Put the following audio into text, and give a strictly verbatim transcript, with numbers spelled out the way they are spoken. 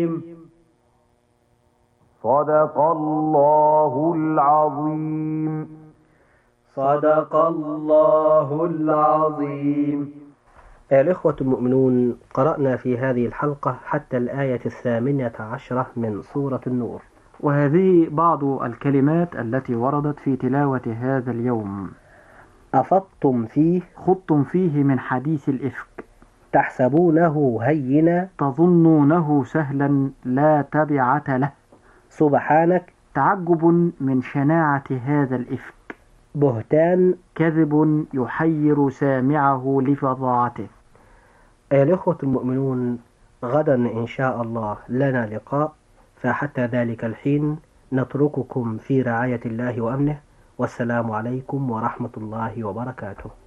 صدق الله العظيم. صدق الله العظيم. أيها الإخوة المؤمنون، قرأنا في هذه الحلقة حتى الآية الثامنة عشرة من سورة النور، وهذه بعض الكلمات التي وردت في تلاوة هذا اليوم. أفضتم فيه خضتم فيه من حديث الإفك، تحسبونه هينا تظنونه سهلا لا تبعة له، سبحانك تعجب من شناعة هذا الإفك، بهتان كذب يحير سامعه لفظاعته. أيها الإخوة المؤمنون، غدا إن شاء الله لنا لقاء، فحتى ذلك الحين نترككم في رعاية الله وأمنه، والسلام عليكم ورحمة الله وبركاته.